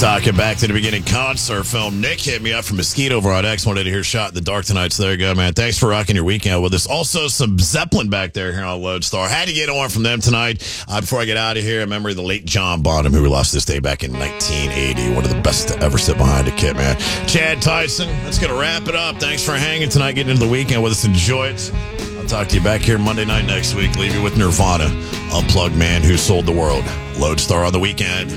Talking back to the beginning concert film. Nick hit me up from Mesquite over on X. Wanted to hear Shot in the Dark tonight. So there you go, man. Thanks for rocking your weekend with us. Also, some Zeppelin back there here on Lodestar. Had to get on from them tonight. Before I get out of here, a memory of the late John Bonham, who we lost this day back in 1980. One of the best to ever sit behind a kit, man. Chad Tyson, that's going to wrap it up. Thanks for hanging tonight, getting into the weekend with us. Enjoy it. I'll talk to you back here Monday night next week. Leave you with Nirvana. Unplugged Man Who Sold the World. Lodestar on the weekend.